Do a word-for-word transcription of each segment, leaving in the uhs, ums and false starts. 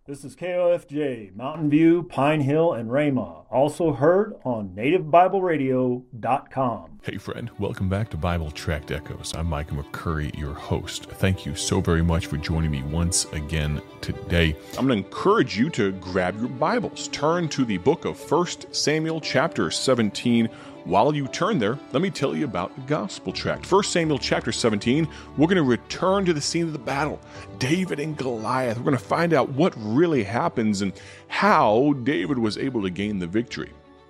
This is K O F J, Mountain View, Pine Hill, and Rama. Also heard on native bible radio dot com. Hey friend, welcome back to Bible Tract Echoes. I'm Micah McCurry, your host. Thank you so very much for joining me once again today. I'm going to encourage you to grab your Bibles. Turn to the book of First Samuel chapter seventeen. While you turn there, let me tell you about the gospel tract. First Samuel chapter seventeen, we're going to return to the scene of the battle. David and Goliath. We're going to find out what really happens and how David was able to gain the victory.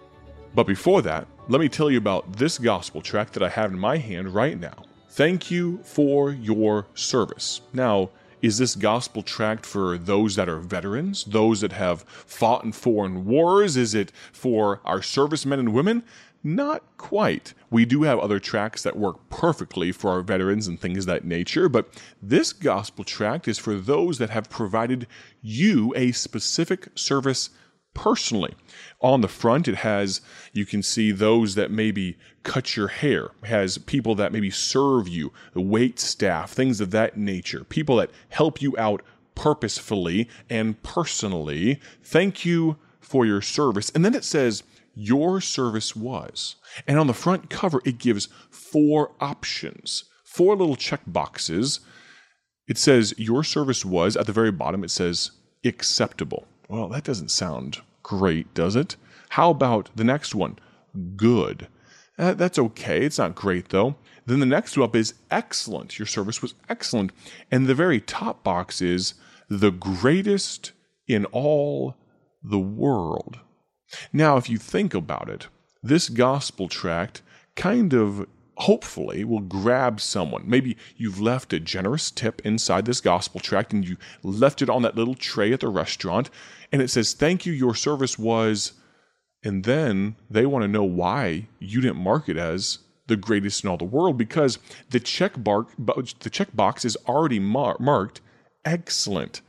But before that, let me tell you about this gospel tract that I have in my hand right now. Thank you for your service. Now, is this gospel tract for those that are veterans, those that have fought in foreign wars? Is it for our servicemen and women? Not quite. We do have other tracts that work perfectly for our veterans and things of that nature, but this gospel tract is for those that have provided you a specific service personally. On the front, it has, you can see those that maybe cut your hair, it has people that maybe serve you, the wait staff, things of that nature, people that help you out purposefully and personally. Thank you for your service. And then it says, your service was. And on the front cover, it gives four options, four little check boxes. It says, your service was. At the very bottom, it says, acceptable. Well, that doesn't sound great, does it? How about the next one? Good. Uh, that's okay. It's not great, though. Then the next one up is excellent. Your service was excellent. And the very top box is the greatest in all the world. Now, if you think about it, this gospel tract kind of hopefully will grab someone. Maybe you've left a generous tip inside this gospel tract and you left it on that little tray at the restaurant and it says, thank you, your service was, and then they want to know why you didn't mark it as the greatest in all the world because the check bar, the check box is already mar- marked excellent.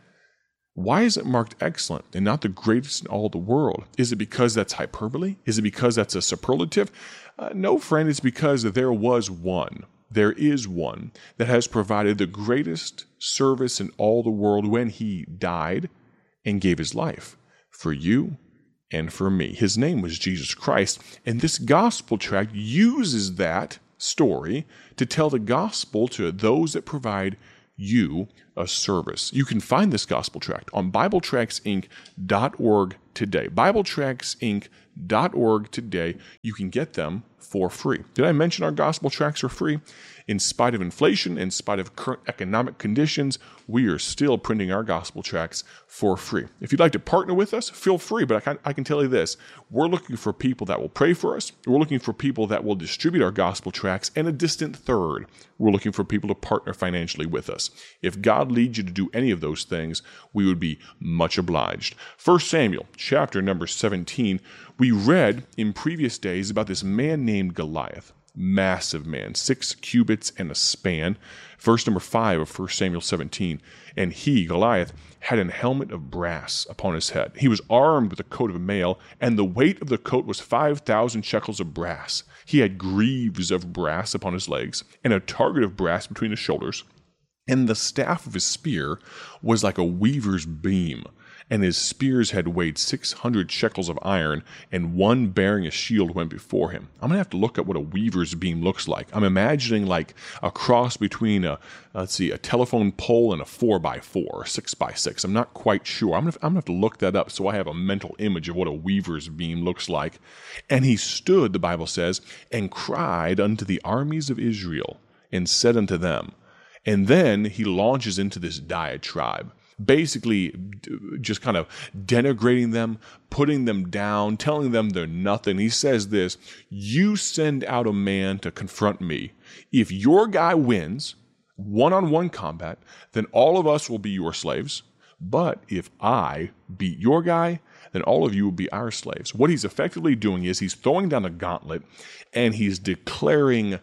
Why is it marked excellent and not the greatest in all the world? Is it because that's hyperbole? Is it because that's a superlative? Uh, no, friend, it's because there was one. There is one that has provided the greatest service in all the world when he died and gave his life for you and for me. His name was Jesus Christ. And this gospel tract uses that story to tell the gospel to those that provide you a service. You can find this gospel tract on Bible Tracts Inc dot org today. Bible Tracts Inc dot org today. You can get them for free. Did I mention our gospel tracts are free? In spite of inflation, in spite of current economic conditions, we are still printing our gospel tracts for free. If you'd like to partner with us, feel free, but I can, I can tell you this. We're looking for people that will pray for us. We're looking for people that will distribute our gospel tracts, and a distant third, we're looking for people to partner financially with us. If God leads you to do any of those things, we would be much obliged. First Samuel, chapter number seventeen, we read in previous days about this man named Goliath. Massive man, six cubits and a span. Verse number five of First Samuel seventeen. And he, Goliath, had an helmet of brass upon his head. He was armed with a coat of mail, and the weight of the coat was five thousand shekels of brass. He had greaves of brass upon his legs, and a target of brass between his shoulders. And the staff of his spear was like a weaver's beam. And his spear's head weighed six hundred shekels of iron, and one bearing a shield went before him. I'm going to have to look at what a weaver's beam looks like. I'm imagining like a cross between a, let's see, a telephone pole and a four by four, or six by six. I'm not quite sure. I'm going to, I'm going to have to look that up so I have a mental image of what a weaver's beam looks like. And he stood, the Bible says, and cried unto the armies of Israel, and said unto them. And then he launches into this diatribe, basically just kind of denigrating them, putting them down, telling them they're nothing. He says this, you send out a man to confront me. If your guy wins one-on-one combat, then all of us will be your slaves. But if I beat your guy, then all of you will be our slaves. What he's effectively doing is he's throwing down a gauntlet and he's declaring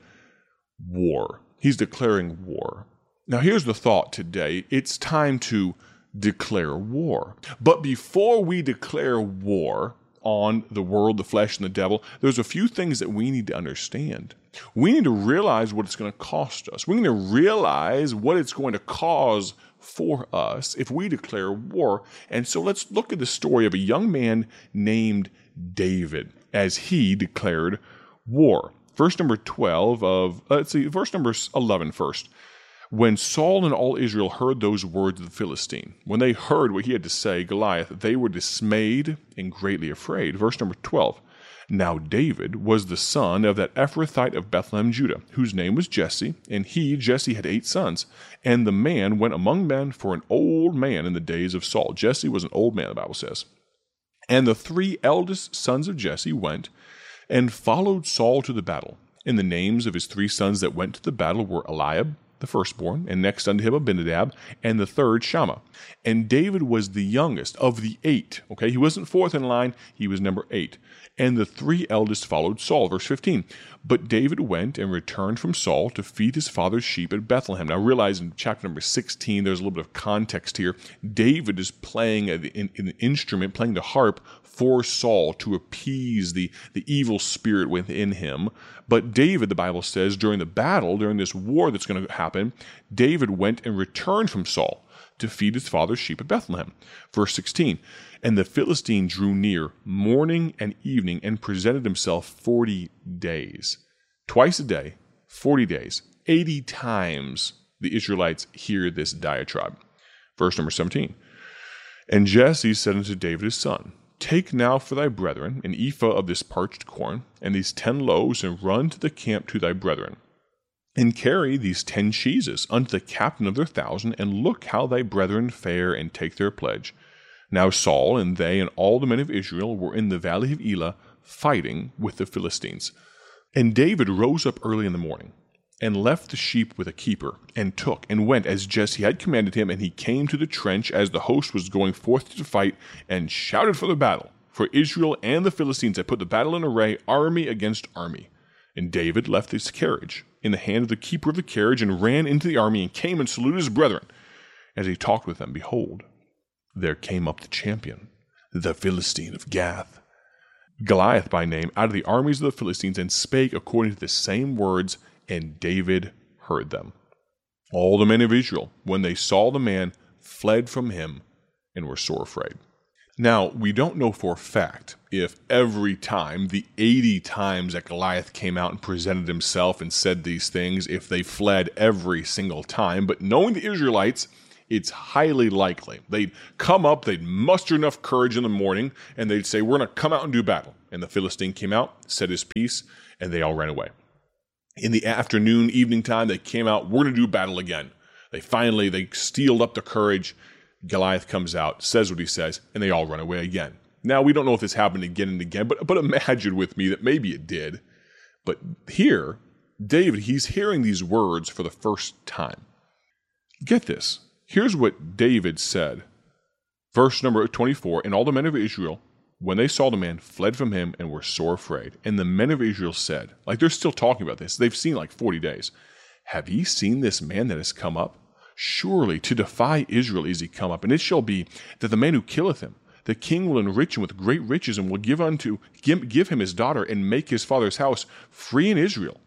war. He's declaring war. Now, here's the thought today. It's time to declare war. But before we declare war on the world, the flesh, and the devil, there's a few things that we need to understand. We need to realize what it's going to cost us. We need to realize what it's going to cause for us if we declare war. And so let's look at the story of a young man named David as he declared war. Verse number twelve of, uh, let's see, verse number eleven first. When Saul and all Israel heard those words of the Philistine, when they heard what he had to say, Goliath, they were dismayed and greatly afraid. Verse number twelve. Now David was the son of that Ephrathite of Bethlehem, Judah, whose name was Jesse, and he, Jesse, had eight sons. And the man went among men for an old man in the days of Saul. Jesse was an old man, the Bible says. And the three eldest sons of Jesse went and followed Saul to the battle. And the names of his three sons that went to the battle were Eliab, the firstborn, and next unto him Abinadab, and the third Shammah. And David was the youngest of the eight. Okay, he wasn't fourth in line, he was number eight. And the three eldest followed Saul. Verse fifteen. But David went and returned from Saul to feed his father's sheep at Bethlehem. Now realize in chapter number sixteen, there's a little bit of context here. David is playing an, an instrument, playing the harp for Saul to appease the, the evil spirit within him. But David, the Bible says, during the battle, during this war that's going to happen, David went and returned from Saul to feed his father's sheep at Bethlehem. Verse sixteen. And the Philistine drew near morning and evening and presented himself forty days. Twice a day, forty days, eighty times the Israelites hear this diatribe. Verse number seventeen. And Jesse said unto David his son, Take now for thy brethren an ephah of this parched corn, and these ten loaves, and run to the camp to thy brethren. And carry these ten cheeses unto the captain of their thousand, and look how thy brethren fare, and take their pledge. Now Saul and they and all the men of Israel were in the valley of Elah, fighting with the Philistines. And David rose up early in the morning, and left the sheep with a keeper, and took, and went as Jesse had commanded him, and he came to the trench as the host was going forth to fight, and shouted for the battle. For Israel and the Philistines had put the battle in array, army against army. And David left his carriage in the hand of the keeper of the carriage, and ran into the army, and came and saluted his brethren. As he talked with them, behold, there came up the champion, the Philistine of Gath, Goliath by name, out of the armies of the Philistines, and spake according to the same words, and David heard them. All the men of Israel, when they saw the man, fled from him, and were sore afraid. Now, we don't know for a fact if every time, the eighty times that Goliath came out and presented himself and said these things, if they fled every single time, but knowing the Israelites, it's highly likely. They'd come up, they'd muster enough courage in the morning, and they'd say, we're going to come out and do battle. And the Philistine came out, said his piece, and they all ran away. In the afternoon, evening time, they came out, we're going to do battle again. They finally, they steeled up the courage. Goliath comes out, says what he says, and they all run away again. Now, we don't know if this happened again and again, but, but imagine with me that maybe it did. But here, David, he's hearing these words for the first time. Get this. Here's what David said. Verse number twenty-four, And all the men of Israel, when they saw the man, fled from him and were sore afraid. And the men of Israel said, like they're still talking about this, they've seen like forty days. Have ye seen this man that has come up? Surely to defy Israel is he come up. And it shall be that the man who killeth him, the king will enrich him with great riches, and will give unto give, give him his daughter, and make his father's house free in Israel.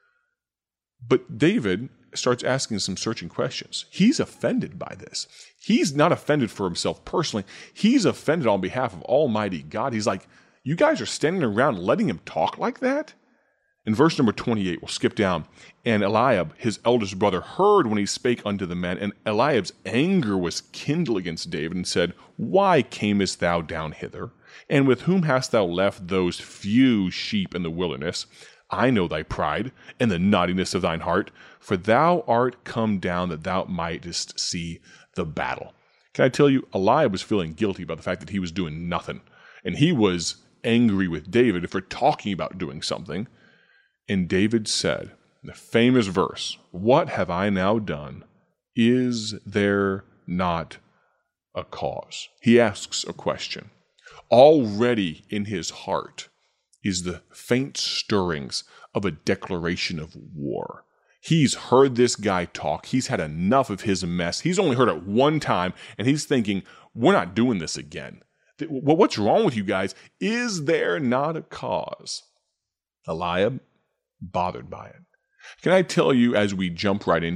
But David starts asking some searching questions. He's offended by this. He's not offended for himself personally. He's offended on behalf of Almighty God. He's like, you guys are standing around letting him talk like that? In verse number twenty-eight, we'll skip down. And Eliab, his eldest brother, heard when he spake unto the men, and Eliab's anger was kindled against David, and said, Why camest thou down hither? And with whom hast thou left those few sheep in the wilderness? I know thy pride, and the naughtiness of thine heart, for thou art come down that thou mightest see the battle. Can I tell you, Eliab was feeling guilty about the fact that he was doing nothing. And he was angry with David for talking about doing something. And David said, the famous verse, What have I now done? Is there not a cause? He asks a question. Already in his heart is the faint stirrings of a declaration of war. He's heard this guy talk. He's had enough of his mess. He's only heard it one time, and he's thinking, we're not doing this again. What's wrong with you guys? Is there not a cause? Eliab, bothered by it. Can I tell you, as we jump right in here,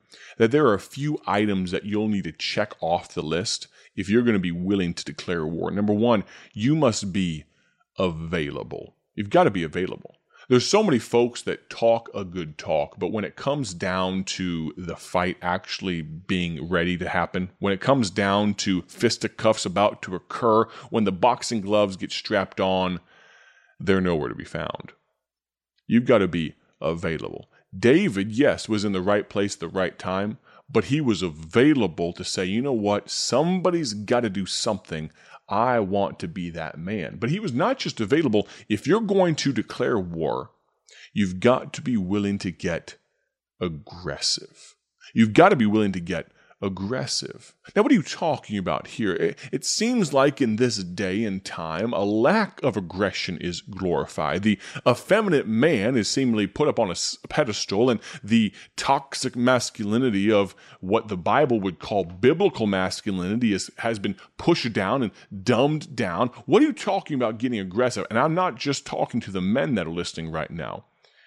that there are a few items that you'll need to check off the list if you're going to be willing to declare war. Number one, you must be available. You've got to be available. There's so many folks that talk a good talk, but when it comes down to the fight actually being ready to happen, when it comes down to fisticuffs about to occur, when the boxing gloves get strapped on, they're nowhere to be found. You've got to be available. David, yes, was in the right place at the right time, but he was available to say, you know what, somebody's got to do something. I want to be that man. But he was not just available. If you're going to declare war, you've got to be willing to get aggressive. You've got to be willing to get aggressive. Now, what are you talking about here? It, it seems like in this day and time, a lack of aggression is glorified. The effeminate man is seemingly put up on a pedestal, and the toxic masculinity of what the Bible would call biblical masculinity is, has been pushed down and dumbed down. What are you talking about getting aggressive? And I'm not just talking to the men that are listening right now.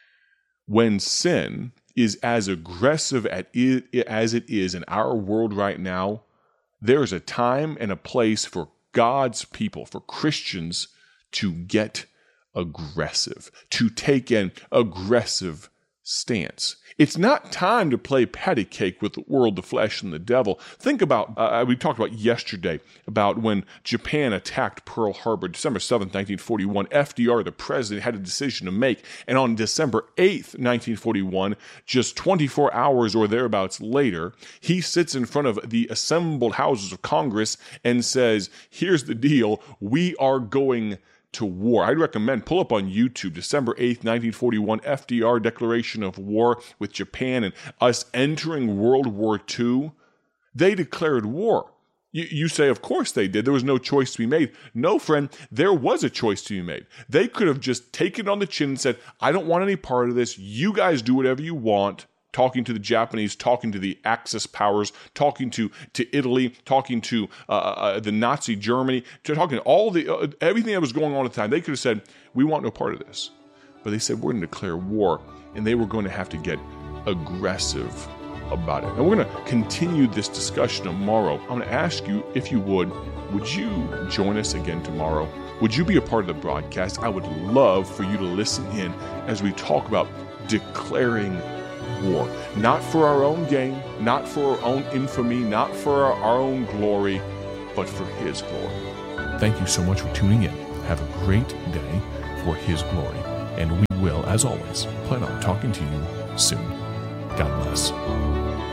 When sin is as aggressive at it, as it is in our world right now, there is a time and a place for God's people, for Christians, to get aggressive, to take an aggressive stance. It's not time to play patty cake with the world, the flesh, and the devil. Think about, uh, we talked about yesterday, about when Japan attacked Pearl Harbor, December seventh, nineteen forty-one. F D R, the president, had a decision to make. And on December eighth, nineteen forty-one, just twenty-four hours or thereabouts later, he sits in front of the assembled houses of Congress and says, here's the deal, we are going to war. I'd recommend, pull up on YouTube, December eighth, nineteen forty-one, F D R declaration of war with Japan and us entering World War Two. They declared war. You, you say, of course they did. There was no choice to be made. No, friend, there was a choice to be made. They could have just taken it on the chin and said, I don't want any part of this. You guys do whatever you want. Talking to the Japanese, talking to the Axis powers, talking to, to Italy, talking to uh, uh, the Nazi Germany, to talking to all the uh, everything that was going on at the time. They could have said, we want no part of this. But they said, we're going to declare war, and they were going to have to get aggressive about it. And we're going to continue this discussion tomorrow. I'm going to ask you, if you would, would you join us again tomorrow? Would you be a part of the broadcast? I would love for you to listen in as we talk about declaring war, not for our own gain, not for our own infamy, not for our, our own glory, but for His glory. Thank you so much for tuning in. Have a great day for His glory. And we will, as always, plan on talking to you soon. God bless.